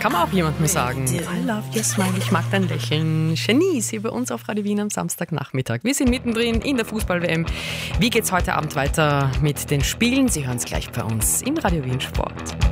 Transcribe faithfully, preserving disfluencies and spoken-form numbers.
kann man auch jemandem sagen. I love your smile, ich mag dein Lächeln. Genies hier bei uns auf Radio Wien am Samstagnachmittag. Wir sind mittendrin in der Fußball-W M. Wie geht's heute Abend weiter mit den Spielen? Sie hören es gleich bei uns im Radio Wien Sport.